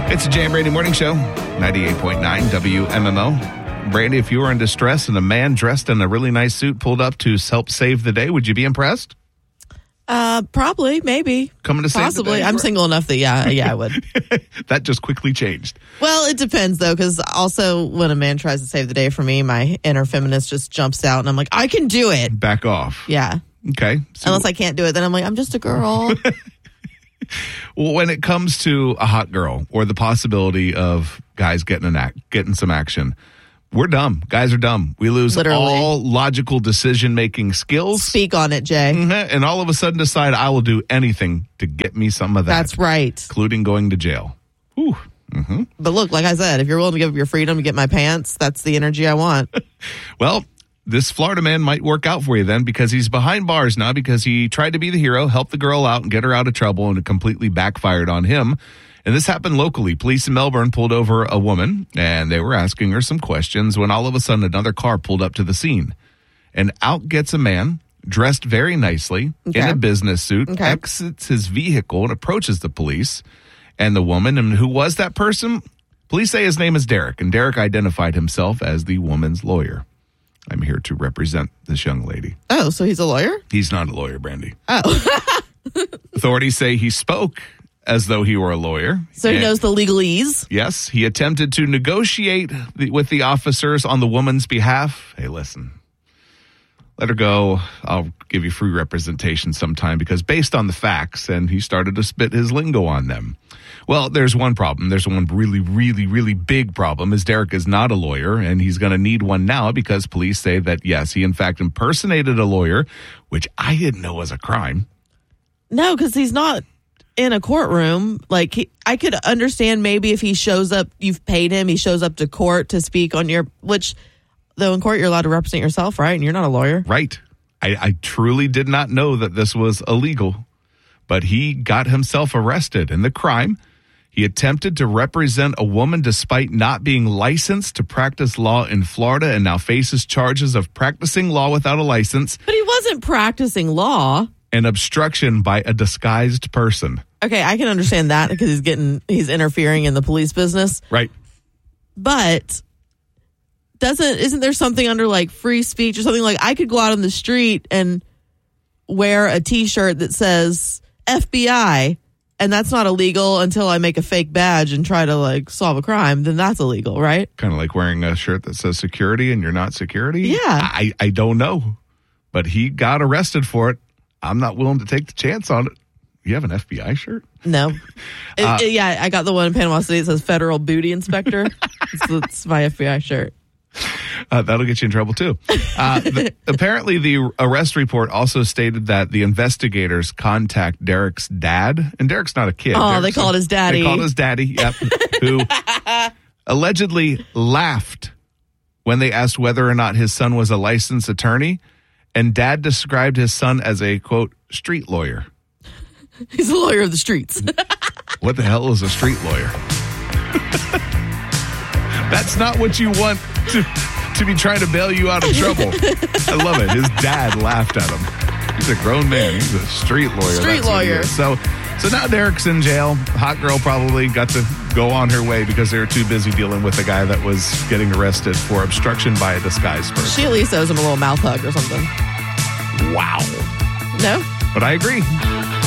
It's a Jay and Brandy Morning Show, 98.9 WMMO. Brandy, if you were in distress and a man dressed in a really nice suit pulled up to help save the day, would you be impressed? Probably, maybe. Coming to save the Possibly. day? I'm single enough that, yeah, I would. That just quickly changed. Well, it depends, though, because also when a man tries to save the day for me, my inner feminist just jumps out, and I'm like, I can do it. Back off. Yeah. Okay. So, Unless I can't do it, then I'm like, I'm just a girl. well, when it comes to a hot girl or the possibility of guys getting some action, we're dumb. Guys are dumb. We lose Literally. all logical decision-making skills. Speak on it, Jay. And all of a sudden decide I will do anything to get me some of that. That's right. Including going to jail. Whew. Mm-hmm. But look, like I said, if you're willing to give up your freedom to get my pants, that's the energy I want. Well, this Florida man might work out for you then, because he's behind bars now because he tried to be the hero, help the girl out and get her out of trouble, and it completely backfired on him. And this happened locally. Police in Melbourne pulled over a woman, and they were asking her some questions when all of a sudden another car pulled up to the scene. And out gets a man dressed very nicely in a business suit, exits his vehicle and approaches the police and the woman. And who was that person? Police say his name is Derek, and Derek identified himself as the woman's lawyer. I'm here to represent this young lady. Oh, so he's a lawyer? He's not a lawyer, Brandy. Oh. Authorities say he spoke as though he were a lawyer. So he knows the legalese? Yes. He attempted to negotiate with the officers on the woman's behalf. Hey, listen, let her go. I'll give you free representation sometime, because based on the facts, and he started to spit his lingo on them. Well, there's one problem. There's one really, really, really big problem, is Derek is not a lawyer, and he's going to need one now because police say that, yes, he in fact impersonated a lawyer, which I didn't know was a crime. No, because he's not in a courtroom. Like, I could understand maybe if he shows up, you've paid him, he shows up to court to speak on which, though in court you're allowed to represent yourself, right? And you're not a lawyer. Right. I truly did not know that this was illegal, but he got himself arrested. And the crime, he attempted to represent a woman despite not being licensed to practice law in Florida, and now faces charges of practicing law without a license. But he wasn't practicing law. And obstruction by a disguised person. Okay, I can understand that because he's interfering in the police business. Right. But isn't there something under like free speech or something? Like, I could go out on the street and wear a T-shirt that says FBI, and that's not illegal until I make a fake badge and try to like solve a crime. Then that's illegal, right? Kind of like wearing a shirt that says security and you're not security. Yeah. I don't know, but he got arrested for it. I'm not willing to take the chance on it. You have an FBI shirt? No. Yeah, I got the one in Panama City that says Federal Booty Inspector. It's my FBI shirt. That'll get you in trouble, too. Apparently, the arrest report also stated that the investigators contact Derek's dad. And Derek's not a kid. Oh, they called his daddy. They called his daddy, yep. Who allegedly laughed when they asked whether or not his son was a licensed attorney. And dad described his son as a, quote, street lawyer. He's a lawyer of the streets. What the hell is a street lawyer? That's not what you want to be trying to bail you out of trouble. I love it. His dad laughed at him. He's a grown man. He's a street lawyer. Street lawyer. So now Derek's in jail. Hot girl probably got to go on her way because they were too busy dealing with the guy that was getting arrested for obstruction by a disguised person. She at least owes him a little mouth hug or something. Wow. No? But I agree.